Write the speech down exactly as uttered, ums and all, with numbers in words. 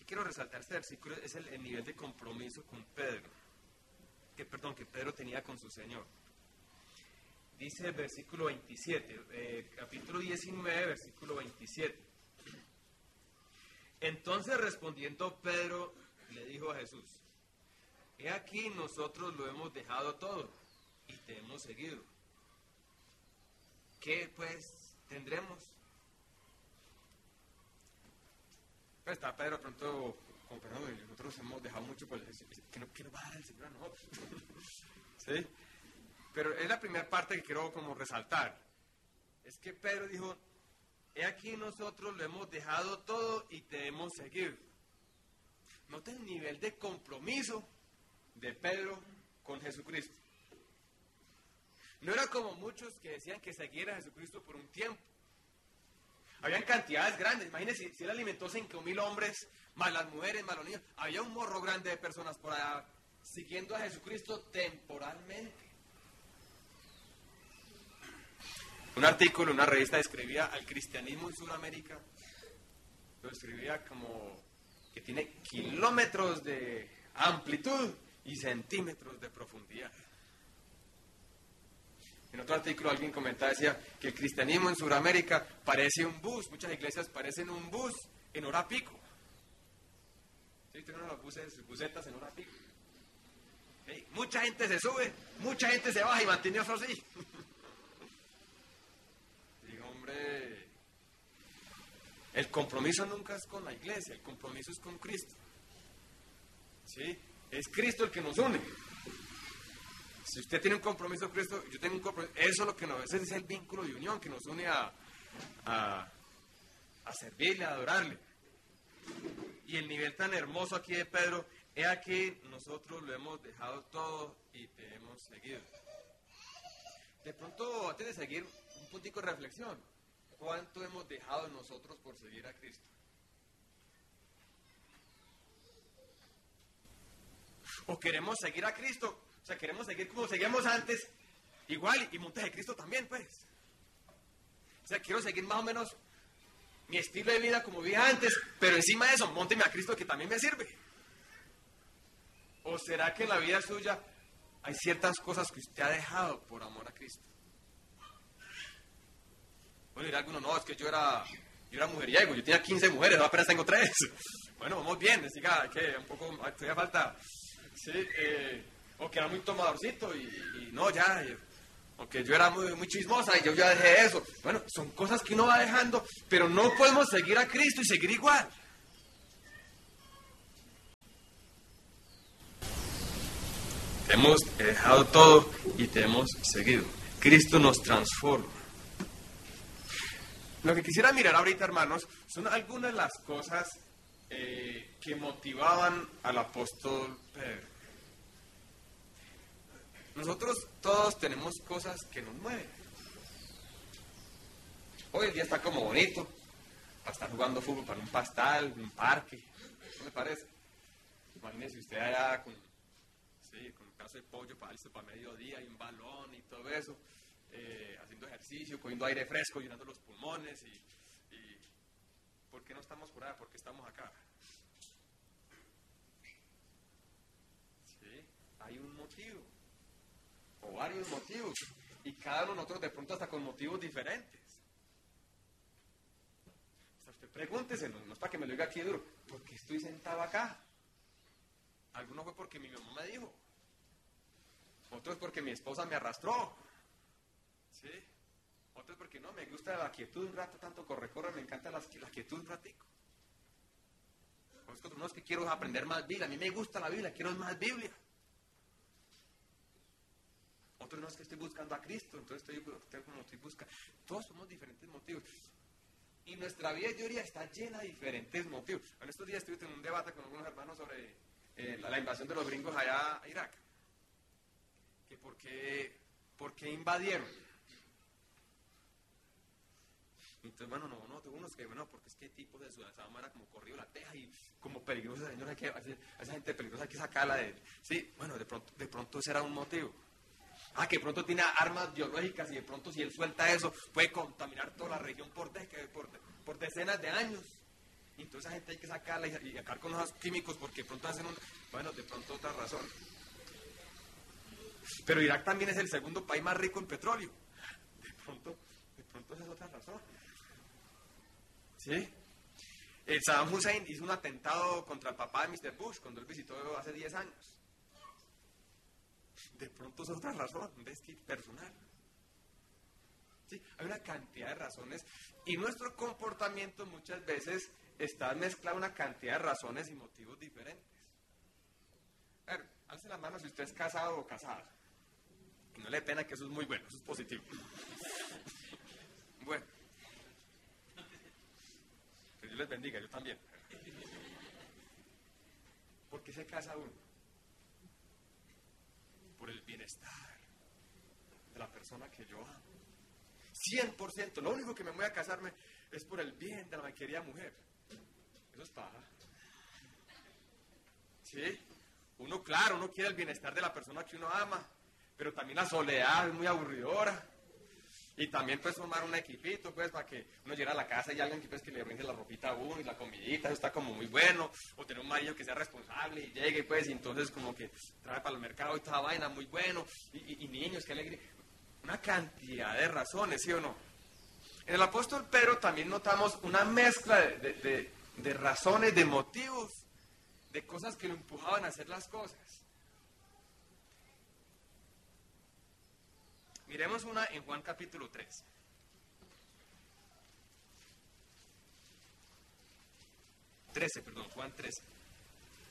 quiero resaltar este versículo es el, el nivel de compromiso con Pedro, que perdón, que Pedro tenía con su Señor. Dice el versículo veintisiete, eh, capítulo diecinueve, versículo veintisiete. Entonces respondiendo Pedro le dijo a Jesús: he aquí nosotros lo hemos dejado todo y te hemos seguido. ¿Qué pues tendremos? Pues está Pedro pronto como Pedro, nosotros hemos dejado mucho, pues, que no quiero dar el Señor a nosotros. ¿Sí? Pero es la primera parte que quiero como resaltar. Es que Pedro dijo: he aquí nosotros lo hemos dejado todo y te hemos seguido. Nota el nivel de compromiso de Pedro con Jesucristo. No era como muchos que decían que seguir a Jesucristo por un tiempo. Habían cantidades grandes. Imagínense, si él alimentó cinco mil hombres, más las mujeres, más los niños. Había un morro grande de personas por allá siguiendo a Jesucristo temporalmente. Un artículo, una revista describía al cristianismo en Sudamérica. Lo describía como que tiene kilómetros de amplitud y centímetros de profundidad. En otro artículo alguien comentaba, decía que el cristianismo en Sudamérica parece un bus. Muchas iglesias parecen un bus en hora pico. ¿Sí? Tienen los buses, busetas en hora pico. ¿Sí? Mucha gente se sube, mucha gente se baja y mantiene eso así. Digo, hombre, el compromiso nunca es con la iglesia, el compromiso es con Cristo. ¿Sí? Es Cristo el que nos une. Si usted tiene un compromiso con Cristo, yo tengo un compromiso, eso es lo que nos, ese es el vínculo de unión que nos une a, a, a servirle, a adorarle. Y el nivel tan hermoso aquí de Pedro, he aquí nosotros lo hemos dejado todo y te hemos seguido. De pronto, antes de seguir, un puntico de reflexión. ¿Cuánto hemos dejado nosotros por seguir a Cristo? ¿O queremos seguir a Cristo? O sea, queremos seguir como seguíamos antes, igual, y montes de Cristo también, pues. O sea, quiero seguir más o menos mi estilo de vida como vivía antes, pero encima de eso, mónteme a Cristo que también me sirve. ¿O será que en la vida suya hay ciertas cosas que usted ha dejado por amor a Cristo? Bueno, dirá alguno, no, es que yo era, yo era mujeriego, yo tenía quince mujeres, no, apenas tengo tres. Bueno, vamos bien, siga, que un poco, todavía falta, sí, eh... o que era muy tomadorcito y, y no, ya, y, o que yo era muy, muy chismosa y yo ya dejé eso. Bueno, son cosas que uno va dejando, pero no podemos seguir a Cristo y seguir igual. Te hemos dejado todo y te hemos seguido. Cristo nos transforma. Lo que quisiera mirar ahorita, hermanos, son algunas de las cosas eh, que motivaban al apóstol Pedro. Nosotros todos tenemos cosas que nos mueven. Hoy el día está como bonito para estar jugando fútbol, para un pastal, un parque. ¿No me parece? Imagínese usted allá con, sí, con un pedazo de pollo para irse para mediodía y un balón y todo eso, eh, haciendo ejercicio, cogiendo aire fresco, llenando los pulmones. Y, y ¿por qué no estamos por allá? ¿Por qué estamos acá? Sí, hay un motivo. O varios motivos, y cada uno de nosotros de pronto hasta con motivos diferentes. O sea, usted pregúntese, no, no es para que me lo diga aquí duro, ¿por qué estoy sentado acá? Alguno fue porque mi mamá me dijo, otro es porque mi esposa me arrastró, ¿sí? Otro es porque no, me gusta la quietud un rato, tanto corre, corre, me encanta la, la quietud un ratico. Otro no es que quiero aprender más Biblia, a mí me gusta la Biblia, quiero más Biblia. Otros no, es que estoy buscando a Cristo, entonces estoy, estoy como estoy buscando. Todos somos diferentes motivos. Y nuestra vida, yo diría, está llena de diferentes motivos. En estos días estuve en un debate con algunos hermanos sobre eh, la, la invasión de los gringos allá a Irak. Que por qué, por qué invadieron. Entonces, bueno, no, no, tengo unos que, bueno, porque es que tipos de esa manera como corrido la teja y como peligrosa, señora, hay que, a esa gente peligrosa hay que sacarla de... Sí, bueno, de pronto, de pronto ese era un motivo. Ah, que de pronto tiene armas biológicas y de pronto si él suelta eso puede contaminar toda la región por, de, por, por decenas de años. Y entonces esa gente hay que sacarla y, y sacar con esos químicos porque de pronto hacen un... Bueno, de pronto otra razón. Pero Irak también es el segundo país más rico en petróleo. De pronto, de pronto esa es otra razón. ¿Sí? El Saddam Hussein hizo un atentado contra el papá de mister Bush cuando él visitó hace diez años. De pronto es otra razón, un destino personal. ¿Sí? Hay una cantidad de razones y nuestro comportamiento muchas veces está mezclado una cantidad de razones y motivos diferentes. A ver, alce la mano si usted es casado o casada. Y no le dé pena que eso es muy bueno, eso es positivo. Bueno. Que Dios les bendiga, yo también. ¿Por qué se casa uno? Por el bienestar de la persona que yo amo. cien por ciento, lo único que me voy a casarme es por el bien de la querida mujer. Eso es paja. ¿Sí? Uno, claro, uno quiere el bienestar de la persona que uno ama, pero también la soledad es muy aburridora. Y también pues formar un equipito, pues, para que uno llegue a la casa y alguien que, pues, que le rinde la ropita a uno y la comidita, eso está como muy bueno. O tener un marido que sea responsable y llegue, pues, y entonces como que trae para el mercado y toda vaina, muy bueno. Y, y, y niños, qué alegría. Una cantidad de razones, ¿sí o no? En el apóstol Pedro también notamos una mezcla de, de, de, de razones, de motivos, de cosas que lo empujaban a hacer las cosas. Miremos una en Juan capítulo tres. trece, perdón, Juan trece.